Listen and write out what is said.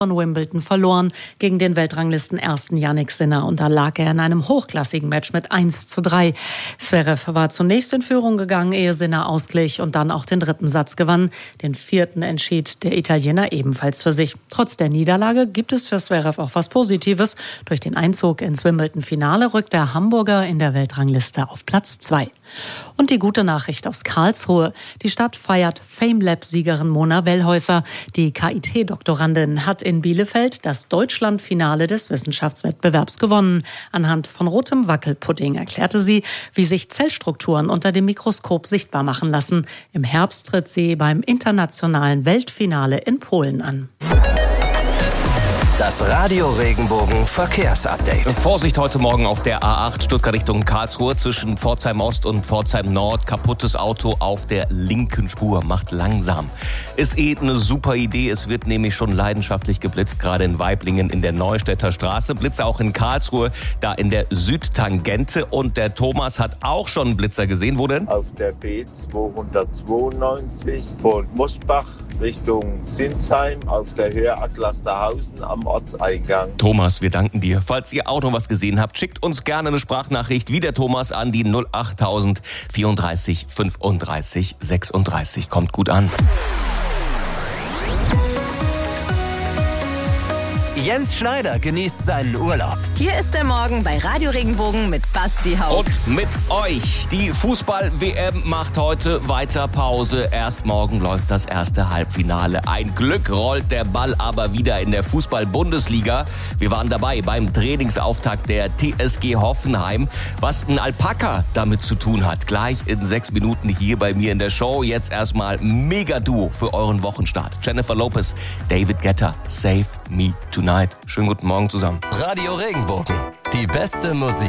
von Wimbledon verloren gegen den Weltranglisten-Ersten Jannik Sinner und da lag er in einem hochklassigen Match mit 1:3. Zverev war zunächst in Führung gegangen, ehe Sinner ausglich und dann auch den dritten Satz gewann. Den vierten entschied der Italiener ebenfalls für sich. Trotz der Niederlage gibt es für Zverev auch was Positives. Durch den Einzug ins Wimbledon-Finale rückt der Hamburger in der Weltrangliste auf Platz 2. Und die gute Nachricht aus Karlsruhe. Die Stadt feiert FameLab-Siegerin Mona Wellhäuser. Die KIT-Doktorandin hat in Bielefeld das Deutschlandfinale des Wissenschaftswettbewerbs gewonnen. Anhand von rotem Wackelpudding erklärte sie, wie sich Zellstrukturen unter dem Mikroskop sichtbar machen lassen. Im Herbst tritt sie beim internationalen Weltfinale in Polen an. Das Radio Regenbogen Verkehrsupdate. Vorsicht heute Morgen auf der A8 Stuttgart Richtung Karlsruhe zwischen Pforzheim Ost und Pforzheim Nord. Kaputtes Auto auf der linken Spur. Macht langsam. Ist eine super Idee. Es wird nämlich schon leidenschaftlich geblitzt, gerade in Waiblingen in der Neustädter Straße. Blitzer auch in Karlsruhe, da in der Südtangente. Und der Thomas hat auch schon einen Blitzer gesehen. Wo denn? Auf der B292 von Mosbach Richtung Sinsheim auf der Höhe Atlasterhausen am Ortseingang. Thomas, wir danken dir. Falls ihr auch noch was gesehen habt, schickt uns gerne eine Sprachnachricht wie der Thomas an die 08000 34 35 36. Kommt gut an. Jens Schneider genießt seinen Urlaub. Hier ist der Morgen bei Radio Regenbogen mit Basti Haupt. Und mit euch. Die Fußball-WM macht heute weiter Pause. Erst morgen läuft das erste Halbfinale. Ein Glück rollt der Ball aber wieder in der Fußball-Bundesliga. Wir waren dabei beim Trainingsauftakt der TSG Hoffenheim. Was ein Alpaka damit zu tun hat, gleich in 6 Minuten hier bei mir in der Show. Jetzt erstmal Mega-Duo für euren Wochenstart. Jennifer Lopez, David Guetta, Save Me Tonight. Schönen guten Morgen zusammen. Radio Regenbogen, die beste Musik.